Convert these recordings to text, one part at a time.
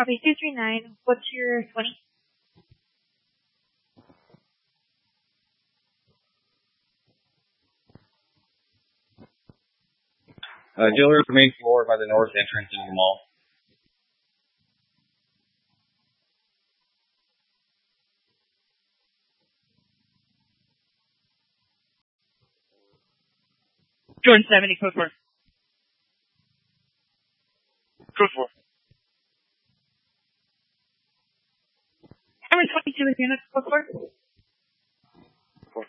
Copy 239. What's your 20? Dealer main floor by the north entrance into the mall. Jordan 70, code 4. Code 4. Number 22 is unit, code 4. 4.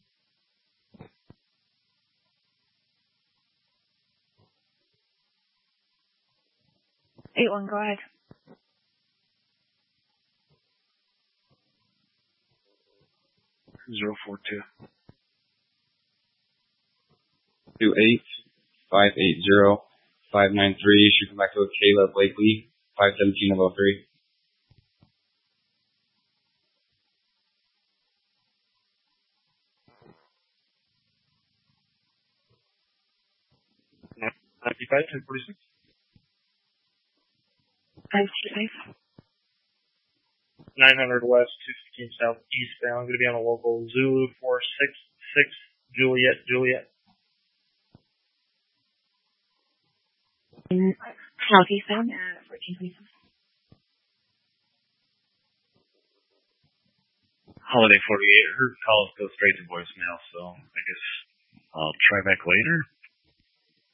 Eight one, go ahead. 042. 28-580-593. Should come back to Kayla Blakely, 517-03. Yep. 95 and 46. 525. 900 west, 215 south, eastbound. Going to be on a local Zulu 466 Juliet. Southeastbound at 1425. Holiday 48. Her calls go straight to voicemail, so I guess I'll try back later.